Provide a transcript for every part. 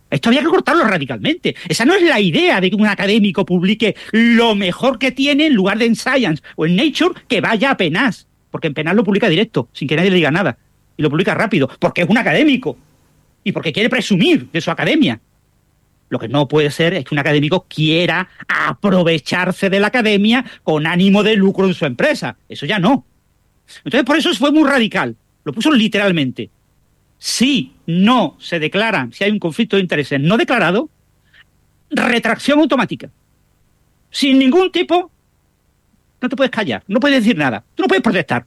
Esto había que cortarlo radicalmente. Esa no es la idea de que un académico publique lo mejor que tiene en lugar de en Science o en Nature, que vaya a PNAS. Porque en PNAS lo publica directo, sin que nadie le diga nada. Y lo publica rápido, porque es un académico. Y porque quiere presumir de su academia. Lo que no puede ser es que un académico quiera aprovecharse de la academia con ánimo de lucro en su empresa. Eso ya no. Entonces, por eso fue muy radical. Lo puso literalmente. Si no se declaran, si hay un conflicto de intereses no declarado, retracción automática. Sin ningún tipo, no te puedes callar, no puedes decir nada, tú no puedes protestar.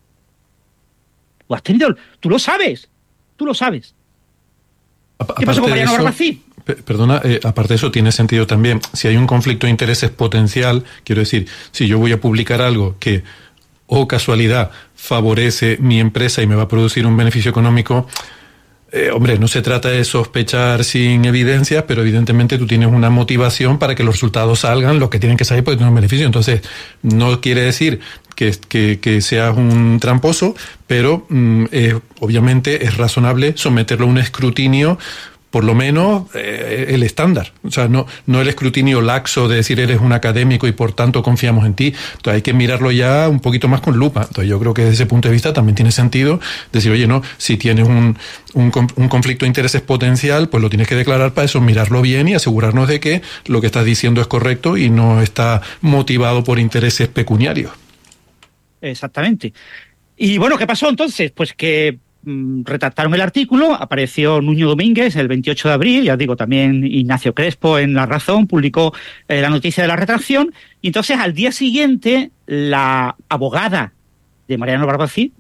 Tú lo sabes. ¿Qué pasó con Mariano Barbacid? Perdona, aparte de eso, tiene sentido también, si hay un conflicto de intereses potencial, quiero decir, si yo voy a publicar algo que, casualidad, favorece mi empresa y me va a producir un beneficio económico, hombre, no se trata de sospechar sin evidencia, pero evidentemente tú tienes una motivación para que los resultados salgan los que tienen que salir porque tienen un beneficio. Entonces, no quiere decir que seas un tramposo, pero obviamente es razonable someterlo a un escrutinio, por lo menos el estándar. O sea, no el escrutinio laxo de decir eres un académico y por tanto confiamos en ti. Entonces hay que mirarlo ya un poquito más con lupa. Entonces yo creo que desde ese punto de vista también tiene sentido decir, oye, no, si tienes un conflicto de intereses potencial, pues lo tienes que declarar para eso, mirarlo bien y asegurarnos de que lo que estás diciendo es correcto y no está motivado por intereses pecuniarios. Exactamente. Y bueno, ¿qué pasó entonces? Pues que retractaron el artículo, apareció Nuño Domínguez el 28 de abril, ya digo, también Ignacio Crespo en La Razón publicó la noticia de la retracción, y entonces al día siguiente la abogada de Mariano Barbacid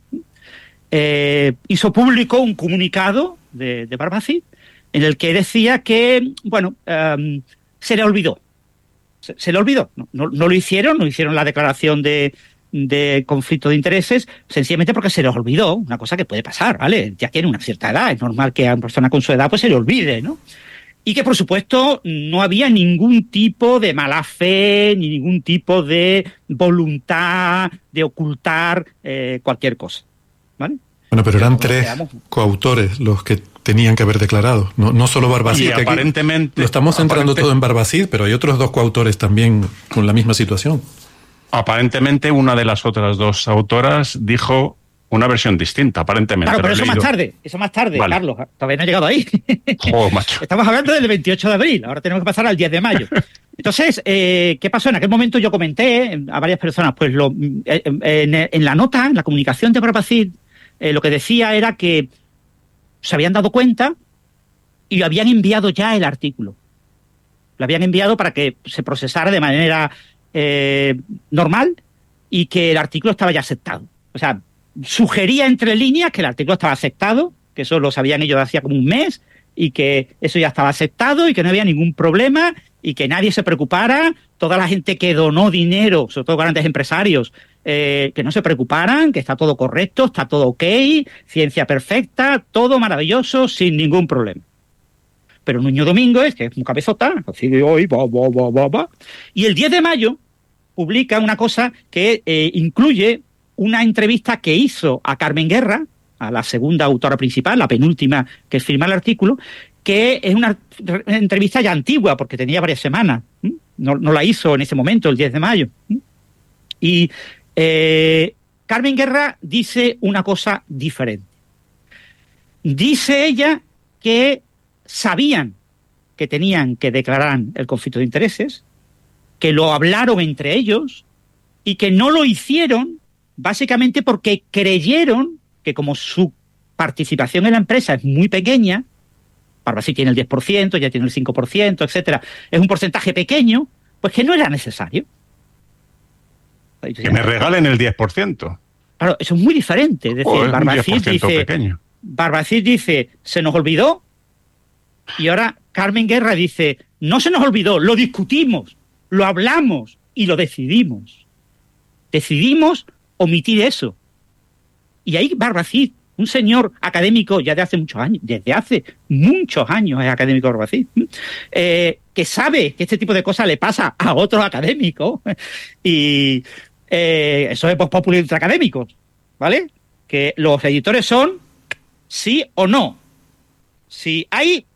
hizo público un comunicado de Barbacid en el que decía que, bueno, se le olvidó. Se le olvidó. No lo hicieron, no hicieron la declaración de conflicto de intereses, sencillamente porque se les olvidó, una cosa que puede pasar, ¿vale? Ya tiene una cierta edad, es normal que a una persona con su edad pues se le olvide, ¿no? Y que, por supuesto, no había ningún tipo de mala fe, ni ningún tipo de voluntad de ocultar cualquier cosa, ¿vale? Bueno, pero eran tres coautores los que tenían que haber declarado, no solo Barbacid. Y aparentemente... Lo estamos centrando todo en Barbacid, pero hay otros dos coautores también con la misma situación. Aparentemente una de las otras dos autoras dijo una versión distinta, aparentemente. Claro, pero eso más tarde, vale. Carlos, todavía no he llegado ahí. Oh, macho. Estamos hablando del 28 de abril, ahora tenemos que pasar al 10 de mayo. Entonces, ¿qué pasó? En aquel momento yo comenté a varias personas, pues en la nota, en la comunicación de Barbacid, lo que decía era que se habían dado cuenta y habían enviado ya el artículo. Lo habían enviado para que se procesara de manera normal y que el artículo estaba ya aceptado. O sea, sugería entre líneas que el artículo estaba aceptado, que eso lo sabían ellos de hacía como un mes, y que eso ya estaba aceptado y que no había ningún problema y que nadie se preocupara, toda la gente que donó dinero, sobre todo grandes empresarios, que no se preocuparan, que está todo correcto, está todo ok, ciencia perfecta, todo maravilloso, sin ningún problema. Pero Nuño Domínguez, que es un cabezota, así de hoy, y el 10 de mayo publica una cosa que incluye una entrevista que hizo a Carmen Guerra, a la segunda autora principal, la penúltima que firma el artículo, que es una entrevista ya antigua, porque tenía varias semanas. No la hizo en ese momento, el 10 de mayo. Y Carmen Guerra dice una cosa diferente. Dice ella que sabían que tenían que declarar el conflicto de intereses, que lo hablaron entre ellos y que no lo hicieron básicamente porque creyeron que como su participación en la empresa es muy pequeña, Barbacid tiene el 10%, ya tiene el 5%, etcétera, es un porcentaje pequeño, pues que no era necesario. Que me regalen el 10%. Claro, eso es muy diferente. Es decir, Barbacid dice, se nos olvidó, y ahora Carmen Guerra dice, no se nos olvidó, lo discutimos, lo hablamos y lo decidimos. Decidimos omitir eso. Y ahí Barbacid, un señor académico ya de hace muchos años, desde hace muchos años es académico Barbacid, que sabe que este tipo de cosas le pasa a otros académicos, y eso es Vox Populi entre académicos, ¿vale? Que los editores son sí o no. Si hay